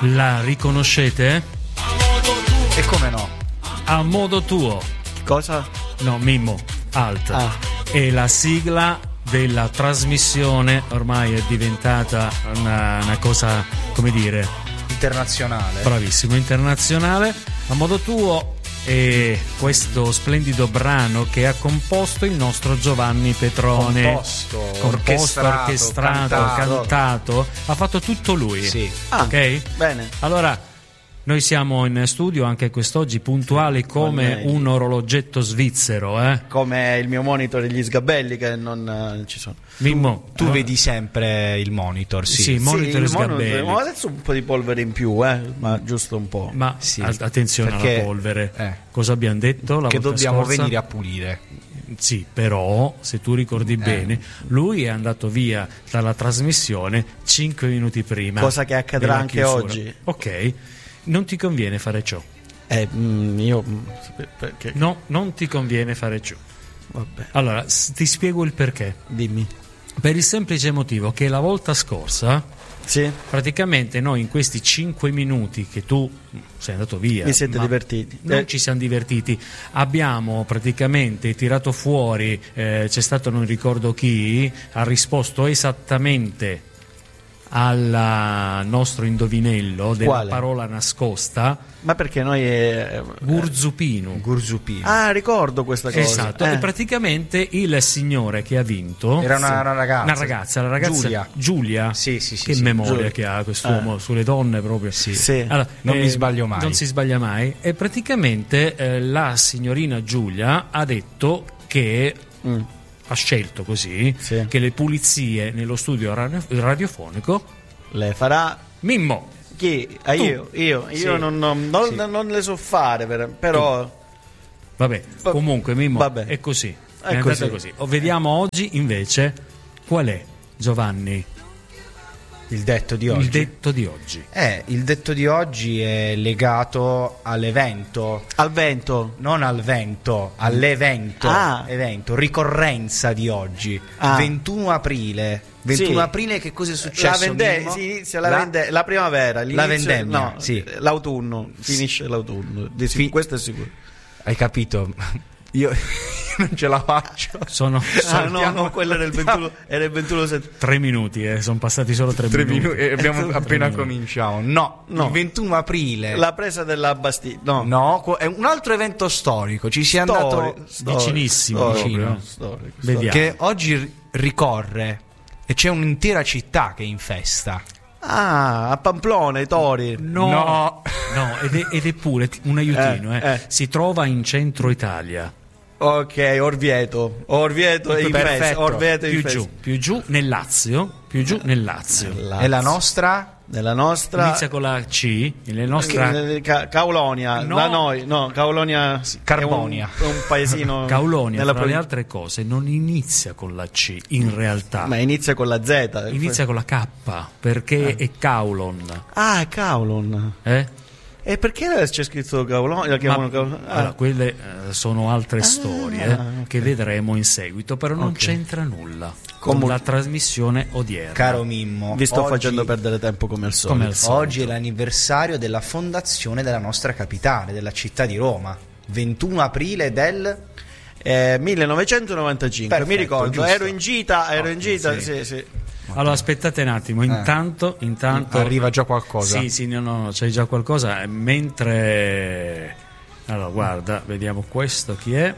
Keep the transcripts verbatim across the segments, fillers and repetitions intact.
La riconoscete? E come no? A modo tuo. Cosa? No, Mimmo, alt. Ah. È la sigla della trasmissione, ormai è diventata una, una cosa, come dire, internazionale. Bravissimo, internazionale. A modo tuo è questo splendido brano che ha composto il nostro Giovanni Petrone. Composto, composto orchestrato, orchestrato, cantato. cantato. Ha fatto tutto lui. Sì. Ah, ok? Bene. Allora, noi siamo in studio anche quest'oggi puntuali come Con un orologetto svizzero, eh? Come il mio monitor degli sgabelli che non eh, ci sono. Mimmo, Tu allora- vedi sempre il monitor, sì. Sì, monitor e il monitor- sgabelli. ma adesso un po' di polvere in più, eh, ma giusto un po'. Ma Sì, a- attenzione perché- alla polvere. eh. Cosa abbiamo detto la Che volta dobbiamo scorsa? venire a pulire. Sì, però se tu ricordi bene, lui è andato via dalla trasmissione cinque minuti prima. Cosa che accadrà della anche chiusura. oggi. Ok, non ti conviene fare ciò. Eh, mm, io mm, perché? No, non ti conviene fare ciò. Vabbè, Allora, s- ti spiego il perché. dimmi. Per il semplice motivo che la volta scorsa, Sì, praticamente noi in questi cinque minuti che tu sei andato via, vi siete ma divertiti. non Eh, ci siamo divertiti, abbiamo praticamente tirato fuori, eh, c'è stato non ricordo chi, ha risposto esattamente al nostro indovinello della Quale? parola nascosta, ma perché noi eh, Gurzupino. Gurzupino. ah, ricordo questa cosa. Esatto, Eh. e praticamente il signore che ha vinto Era una, una ragazza. una ragazza, la ragazza Giulia. Giulia. Sì, sì, sì, che sì. memoria Giulia. che ha quest'uomo sulle donne proprio. Sì. Sì. Allora, Non mi sbaglio mai. Non si sbaglia mai. E praticamente eh, la signorina Giulia ha detto che Mm. ha scelto così Sì. che le pulizie nello studio radio- radiofonico. Le farà Mimmo, chi? Ah, Tu. io, io, io Sì. non, non- non- Sì. non le so fare, per- però vabbè, Va- comunque Mimmo vabbè. è così. È, È andata così. così. O vediamo oggi invece qual è, Giovanni, Il detto di oggi. il detto di oggi. Eh, il detto di oggi è legato all'evento, al vento. non al vento, all'evento, Ah. evento, ricorrenza di oggi. Ah. ventuno aprile. ventuno Sì. aprile che cosa è La, successo? vende- Mimmo? si inizia la, La- vende- la primavera, l'inizio- vendemmia, no, sì. l'autunno, finisce l'autunno, di sic- Fi- questo è sicuro. Hai capito? Io non ce la faccio. Sono Ah, no, Saltiamo- no, quello era il ventuno, era il ventuno settembre. tre minuti, eh, sono passati solo tre, Tre minuti. minuti e abbiamo Tre appena minuti. cominciato. No, No. il ventuno aprile. La presa della Bastiglia, no, No, qu- è un altro evento storico. Ci si è Stori- andato storico, vicinissimo, storico, vicino. storico, Vediamo. che oggi ri- ricorre e c'è un'intera città che è in festa. Ah, a Pamplona, i tori. No, No. no, ed, è, ed è pure ti- un aiutino. Eh, eh. eh. Si trova in centro Italia, Ok, Orvieto. Orvieto è in Perfetto. festa. Orvieto è in più festa. giù, più giù nel Lazio, più giù nel Lazio. Lazio. E la nostra? Nella nostra Inizia con la C, nella nostra Eh, Ca- Caulonia, No. da noi, no, Caulonia Carbonia. è un, è un paesino Caulonia, nella tra le provincia- altre cose, non inizia con la C, in realtà. ma inizia con la Z. Inizia con la K, perché è Caulon. Ah, è Caulon. Eh? E perché c'è scritto Caulonia? La Ma, chiamano Caulonia? Ah. allora, quelle eh, sono altre storie eh, ok. che vedremo in seguito, però non Ok. c'entra nulla con Comu- la trasmissione odierna. Caro Mimmo, Vi sto oggi- facendo perdere tempo come al solito. Come al solito. Oggi è l'anniversario della fondazione della nostra capitale, della città di Roma. ventuno aprile del... Eh, millenovecentonovantacinque, mi Perfetto, ricordo, giusto. ero in gita, ero in Ottimo, gita, sì. sì, sì. Allora aspettate un attimo, intanto, intanto Arriva già qualcosa. Sì, sì, no, no, c'è già qualcosa. Mentre allora, guarda, vediamo questo chi è.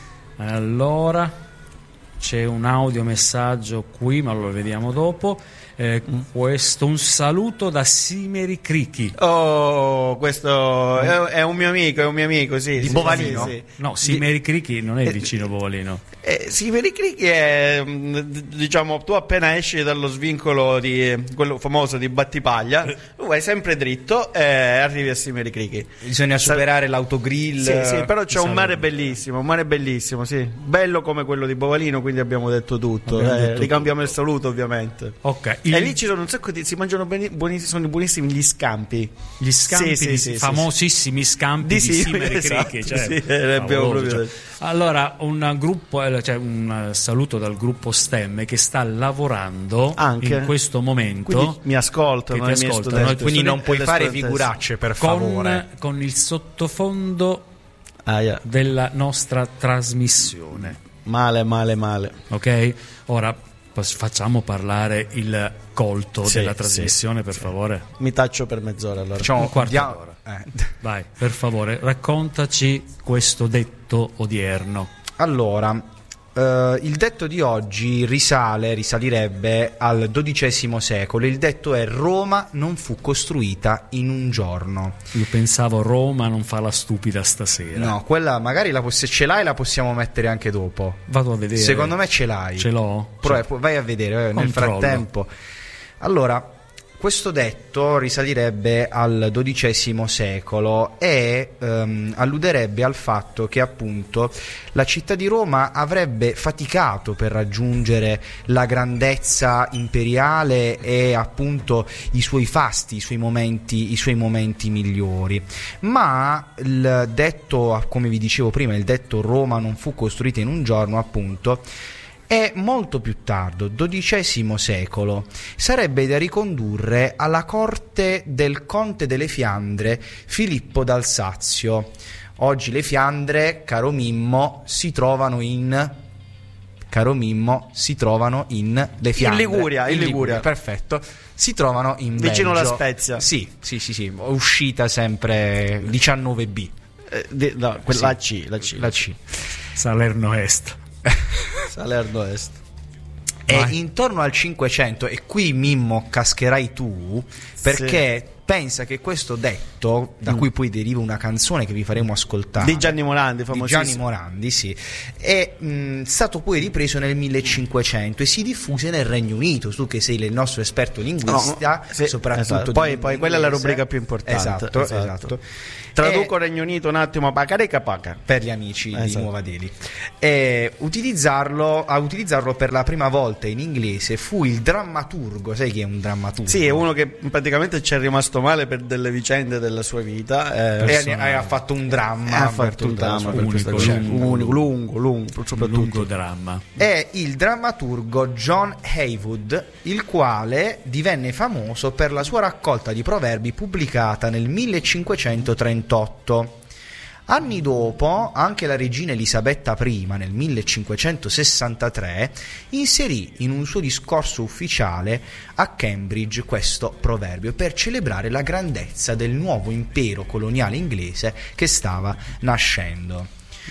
Allora, c'è un audiomessaggio qui, ma lo vediamo dopo. Eh, questo, un saluto da Simeri Crichi. Oh, questo è, è un mio amico, è un mio amico, sì. Di sì, Bovalino? sì, sì. No, Simeri Crichi non è vicino Bovalino. Eh, sì, vedi Crichi è, mm, d- diciamo, tu appena esci dallo svincolo di quello famoso di Battipaglia, tu vai sempre dritto e arrivi a Simeri Crichi. Bisogna superare l'autogrill. Sì, sì, però c'è un Salve. mare bellissimo, un mare bellissimo, sì. Bello come quello di Bovalino, quindi abbiamo detto tutto. Abbiamo Eh, detto ricambiamo tutto. il saluto, ovviamente. Ok, il E lì ci sono un sacco di. Si mangiano beni, buonissimi, sono buonissimi gli scampi. Gli scampi, Sì, sì, di- sì, sì, famosissimi scampi Di di, sì, simili esatto, cricche, cioè, sì, eh, abbiamo favoloso, proprio- cioè. Allora, un gruppo, eh, cioè un eh, saluto dal gruppo STEM che sta lavorando Anche. in questo momento. Quindi mi ascoltano, Che ti i miei ascoltano, studenti. Quindi non E puoi le fare studentesse. figuracce, per favore. con, con il sottofondo Ah, yeah. della nostra trasmissione. Male, male, male. Ok? Ora pos- facciamo parlare il colto Sì, della sì, trasmissione, per sì. favore. Mi taccio per mezz'ora allora. Facciamo un quarto dia- d'ora. eh. Vai, per favore, raccontaci questo detto odierno. Allora, eh, il detto di oggi risale, risalirebbe al dodicesimo secolo. Il detto è: Roma non fu costruita in un giorno. Io pensavo Roma non fa la stupida stasera. No, quella magari la, se ce l'hai la possiamo mettere anche dopo. Vado a vedere. Secondo me ce l'hai. Ce l'ho? Però, Cioè, eh, vai a vedere eh, nel Controllo. frattempo. Allora, questo detto risalirebbe al dodicesimo secolo e ehm, alluderebbe al fatto che appunto la città di Roma avrebbe faticato per raggiungere la grandezza imperiale e appunto i suoi fasti, i suoi momenti, i suoi momenti migliori. Ma il detto, come vi dicevo prima, il detto Roma non fu costruita in un giorno, appunto, è molto più tardo, dodicesimo secolo. Sarebbe da ricondurre alla corte del conte delle Fiandre, Filippo d'Alsazio. Oggi le Fiandre, caro Mimmo, si trovano in... Caro Mimmo, si trovano in le Fiandre. In Liguria, in Liguria. Perfetto. Si trovano in Vicino Belgio. alla Spezia. Sì, sì, sì, sì. Uscita sempre diciannove B. Eh, di- no, que- Sì. la C, la C. La C. Salerno Est. Salerno Est. E Vai. intorno al cinquecento, e qui Mimmo cascherai tu, perché pensa che questo detto, da Mm. cui poi deriva una canzone che vi faremo ascoltare, Di Gianni Morandi, di famosissimo. Gianni Morandi, sì, è mh, stato poi ripreso nel millecinquecento e si diffuse nel Regno Unito. Tu che sei il nostro esperto linguista, No, sì, soprattutto esatto. di Poi, lingua poi quella è la inglese. rubrica più importante. Esatto, Esatto. esatto. Traduco E- Regno Unito un attimo, pacareca paca. per gli amici di Esatto. Nuova Delhi. E utilizzarlo, a utilizzarlo per la prima volta in inglese fu il drammaturgo. Sai chi è un drammaturgo? Sì, è uno che praticamente ci è rimasto male per delle vicende della sua vita. eh, E personale. ha, ha fatto un dramma, ha per fatto un tutta la dramma sua per vita. questa Unico, cosa. lungo, Unico, lungo, lungo, Un soprattutto. lungo dramma. È il drammaturgo John Heywood, il quale divenne famoso per la sua raccolta di proverbi pubblicata nel millecinquecentotrentotto. Anni dopo, anche la regina Elisabetta I, nel millecinquecentosessantatré, inserì in un suo discorso ufficiale a Cambridge questo proverbio per celebrare la grandezza del nuovo impero coloniale inglese che stava nascendo.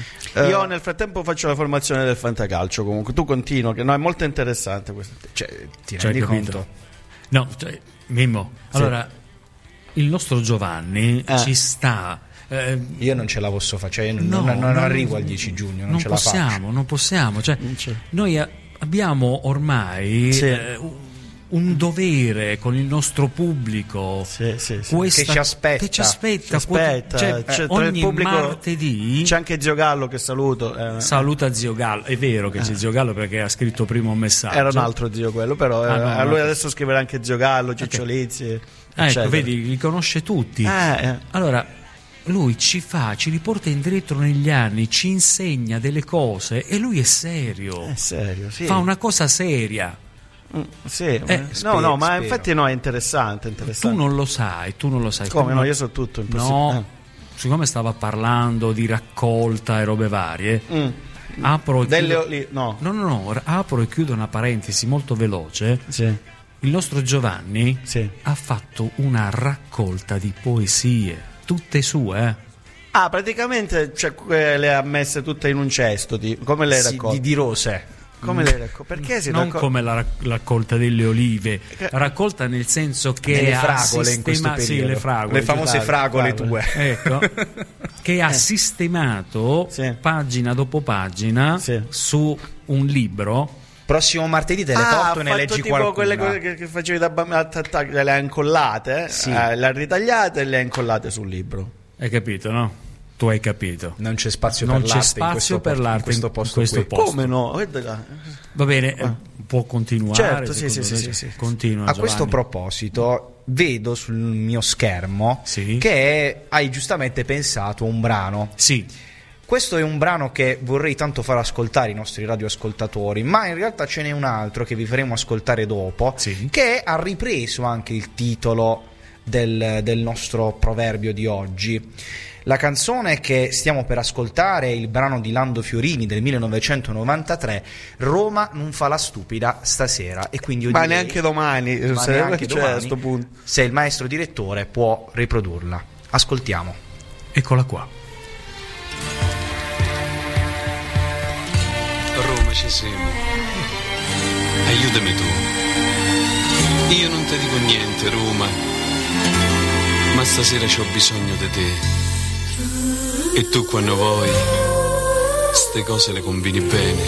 Io Eh, nel frattempo faccio la formazione del fantacalcio, comunque tu continua, che no, è molto interessante questo. cioè, ti Cioè, rendi capito? conto? No, cioè, Mimmo, allora il nostro Giovanni Eh. ci sta. eh, Io non ce la posso fare, cioè io non, no, non- non no, arrivo al dieci giugno, non, non ce la faccio. possiamo, non possiamo. Cioè, Non c'è. noi a- abbiamo ormai Sì. eh, un- un dovere con il nostro pubblico. Sì, sì, sì. Questa- Che ci aspetta. che ci aspetta, Ci aspetta, cioè, c'è- tra il ogni pubblico martedì C'è anche Zio Gallo che saluto. eh, saluta Zio Gallo. È vero che c'è Zio Gallo perché ha scritto prima un messaggio. Era un altro zio quello, però Ah, eh, no, a no, lui ok. adesso scriverà anche Zio Gallo, Ciccio Lizzi. Ah, ecco, eccetera. vedi, li conosce tutti. Eh, eh. Allora, lui ci fa, ci riporta indietro negli anni, ci insegna delle cose e lui è serio. È serio, sì. Fa una cosa seria. Mm, sì, Eh, eh, spero, no, no, ma spero. infatti no, è interessante, Tu interessante. non lo sai, tu non lo sai. Come Tu no, non- io so tutto, impossibile. No, siccome stava parlando di raccolta e robe varie, Eh. Mm. apro e Delle chiudo... oli- no. No, no, no, apro e chiudo una parentesi molto veloce. Sì, Il nostro Giovanni sì. ha fatto una raccolta di poesie, tutte sue, eh. Ah, praticamente cioè, que- le ha messe tutte in un cesto, di- come le Sì, raccolte? di, di rose. Come le raccolte? Perché si non raccol- come la rac- raccolta delle olive, Che- raccolta nel senso che Delle ha fragole in questo sistema- sì, periodo. le fragole, Le famose giusto. fragole fragole. tue. Ecco, che ha sistemato Sì. pagina dopo pagina Sì. su un libro. Prossimo martedì te le Ah, porto e ne ha leggi fatto tipo qualcuna. quelle cose che, che facevi da bambino, le ha incollate, Sì. eh, le ha ritagliate e le ha incollate sul libro. Hai capito, no? tu hai capito. Non c'è spazio non per c'è l'arte spazio in questo, per posto, l'arte in questo in posto, questo qui. posto. Come no? Guarda là. Va bene, Ah. può continuare. Certo, sì, sì, secondo sì, te? sì, sì. Continua, A Giovanni. questo proposito vedo sul mio schermo Sì. che hai giustamente pensato un brano. Sì, Questo è un brano che vorrei tanto far ascoltare ai nostri radioascoltatori, ma in realtà ce n'è un altro che vi faremo ascoltare dopo, Sì. che ha ripreso anche il titolo del, del nostro proverbio di oggi. La canzone che stiamo per ascoltare è il brano di Lando Fiorini del millenovecentonovantatré, Roma non fa la stupida stasera, e quindi io Ma direi- neanche domani, ma se, neanche cioè, domani, a sto punto. se il maestro direttore può riprodurla. Ascoltiamo. eccola qua. Roma ci siamo. Aiutami tu. Io non ti dico niente, Roma, ma stasera c'ho bisogno di te. E tu quando vuoi, ste cose le combini bene.